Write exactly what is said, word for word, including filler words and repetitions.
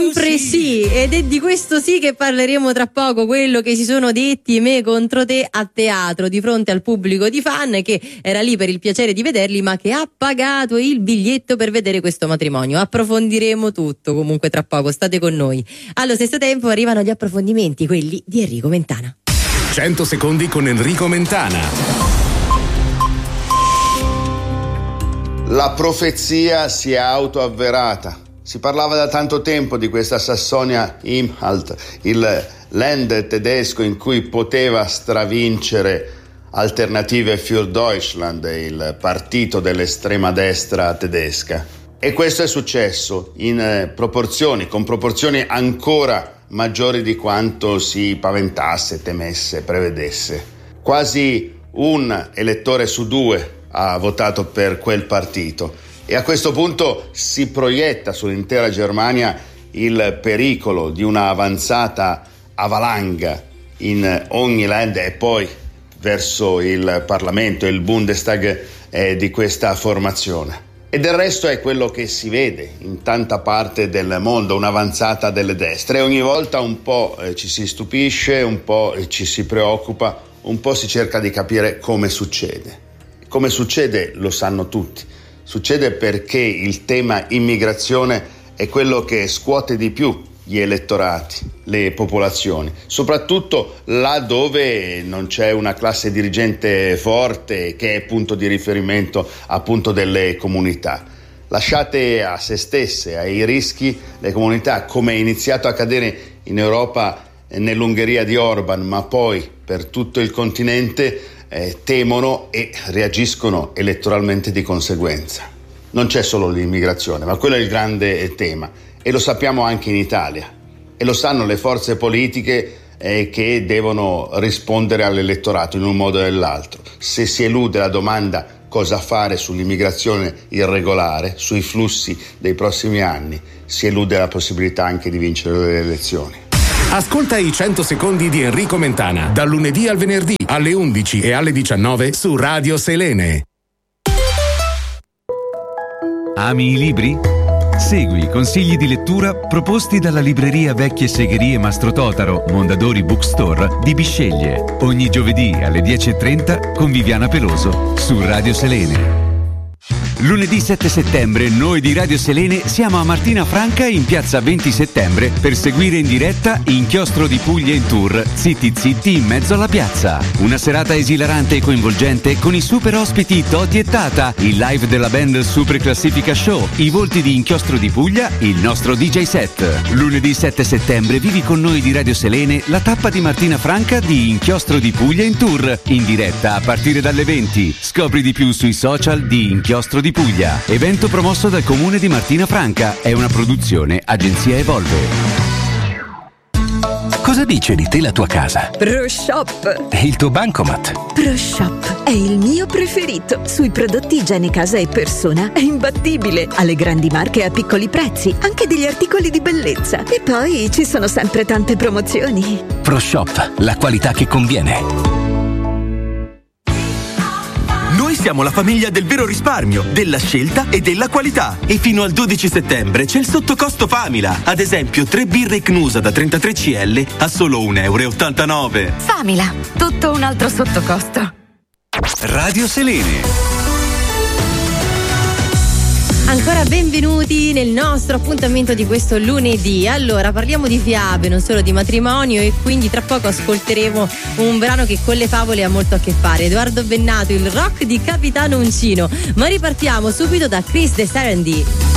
sempre sì, ed è di questo sì che parleremo tra poco, quello che si sono detti me contro te a teatro di fronte al pubblico di fan che era lì per il piacere di vederli ma che ha pagato il biglietto per vedere questo matrimonio. Approfondiremo tutto comunque tra poco, state con noi. Allo stesso tempo arrivano gli approfondimenti, quelli di Enrico Mentana. cento secondi con Enrico Mentana. La profezia si è autoavverata. Si parlava da tanto tempo di questa Sassonia Anhalt, il land tedesco in cui poteva stravincere Alternative für Deutschland, il partito dell'estrema destra tedesca. E questo è successo in proporzioni, con proporzioni ancora maggiori di quanto si paventasse, temesse, prevedesse. Quasi un elettore su due ha votato per quel partito e a questo punto si proietta sull'intera Germania il pericolo di una avanzata avalanga in ogni land e poi verso il Parlamento, il Bundestag eh, di questa formazione. E del resto è quello che si vede in tanta parte del mondo, un'avanzata delle destre, e ogni volta un po' eh, ci si stupisce, un po' ci si preoccupa, un po' si cerca di capire come succede. Come succede lo sanno tutti, succede perché il tema immigrazione è quello che scuote di più gli elettorati, le popolazioni, soprattutto là dove non c'è una classe dirigente forte che è punto di riferimento appunto delle comunità. Lasciate a se stesse, ai rischi, le comunità, come è iniziato a accadere in Europa nell'Ungheria di Orban, ma poi per tutto il continente, Eh, temono e reagiscono elettoralmente di conseguenza. Non c'è solo l'immigrazione, ma quello è il grande tema e lo sappiamo anche in Italia e lo sanno le forze politiche eh, che devono rispondere all'elettorato in un modo o nell'altro. Se si elude la domanda cosa fare sull'immigrazione irregolare, sui flussi dei prossimi anni, si elude la possibilità anche di vincere le elezioni. Ascolta i cento secondi di Enrico Mentana dal lunedì al venerdì alle undici e alle diciannove su Radio Selene. Ami i libri? Segui i consigli di lettura proposti dalla libreria Vecchie Segherie Mastro Totaro, Mondadori Bookstore di Bisceglie. Ogni giovedì alle dieci e trenta con Viviana Peloso su Radio Selene. Lunedì sette settembre noi di Radio Selene siamo a Martina Franca in piazza venti settembre per seguire in diretta Inchiostro di Puglia in tour, zitti zitti in mezzo alla piazza. Una serata esilarante e coinvolgente con i super ospiti Toti e Tata, il live della band Super Classifica Show, i volti di Inchiostro di Puglia, il nostro D J set. Lunedì sette settembre vivi con noi di Radio Selene la tappa di Martina Franca di Inchiostro di Puglia in tour, in diretta a partire dalle venti. Scopri di più sui social di Inchiostro di Puglia. Evento promosso dal comune di Martina Franca. È una produzione Agenzia Evolve. Cosa dice di te la tua casa? ProShop. E il tuo bancomat? ProShop è il mio preferito. Sui prodotti igiene casa e persona è imbattibile. Alle grandi marche a piccoli prezzi, anche degli articoli di bellezza. E poi ci sono sempre tante promozioni. ProShop, la qualità che conviene. Noi siamo la famiglia del vero risparmio, della scelta e della qualità. E fino al dodici settembre c'è il sottocosto Famila. Ad esempio, tre birre Cnusa da trentatré centilitri a solo un euro e ottantanove. Famila, tutto un altro sottocosto. Radio Selene. Ancora benvenuti nel nostro appuntamento di questo lunedì. Allora, parliamo di fiabe, non solo di matrimonio, e quindi tra poco ascolteremo un brano che con le favole ha molto a che fare. Edoardo Bennato, il rock di Capitano Uncino. Ma ripartiamo subito da Chris De Serendy.